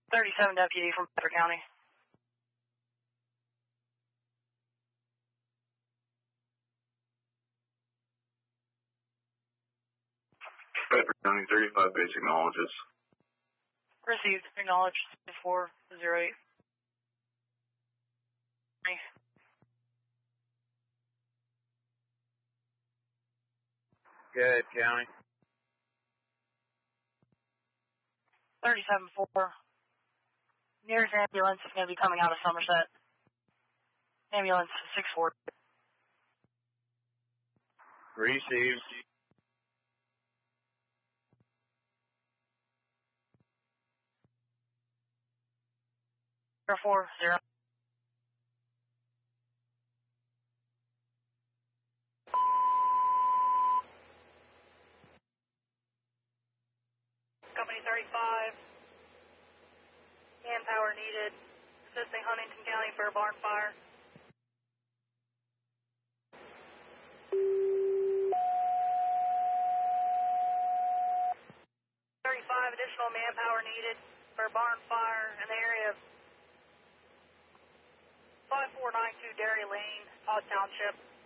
37 deputy from Bedford County. Bedford County 35 base acknowledges. Received. Acknowledged. 408. Go ahead, County. 37-4. Nearest ambulance is going to be coming out of Somerset. Ambulance 6-4. Received. Zero 4-0. Company 35. Manpower needed. Assisting Huntington County for a barn fire. Additional manpower needed for a barn fire in the area of 5492 Dairy Lane, Todd Township.